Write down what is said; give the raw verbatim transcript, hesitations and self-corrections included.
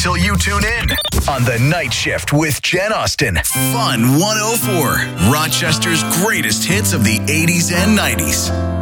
until you tune in on The Night Shift with Jen Austen. Fun one oh four, Rochester's greatest hits of the eighties and nineties.